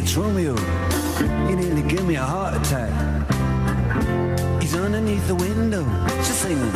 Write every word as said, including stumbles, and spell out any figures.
It's Romeo. He nearly gave me a heart attack. He's underneath the window, just singing.